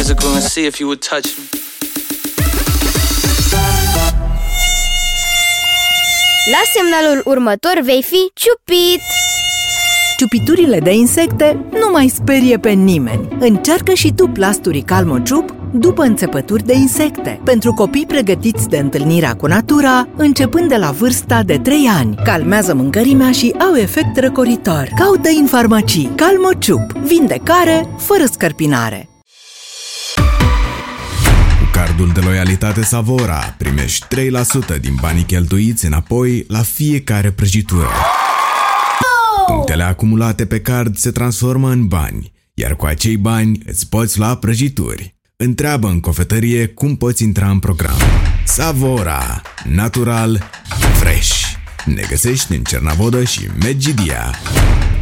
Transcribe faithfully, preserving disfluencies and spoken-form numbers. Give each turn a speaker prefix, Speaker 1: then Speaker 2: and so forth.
Speaker 1: physical and see if you would touch me.
Speaker 2: La semnalul următor vei fi ciupit.
Speaker 3: Ciupiturile de insecte nu mai sperie pe nimeni. Încearcă și tu plasturii Calmociup după înțepături de insecte, pentru copii pregătiți de întâlnirea cu natura, începând de la vârsta de trei ani. Calmează mâncărimea și au efect răcoritor. Caută în farmacii. Calmociup. Vindecare fără scărpinare.
Speaker 4: Cu cardul de loialitate Savora primești trei la sută din banii cheltuiți înapoi la fiecare prăjitură. Punctele acumulate pe card se transformă în bani, iar cu acei bani îți poți lua prăjituri. Întreabă în cofetărie cum poți intra în program. Savora. Natural. Fresh. Ne găsești în Cernavodă și Medgidia.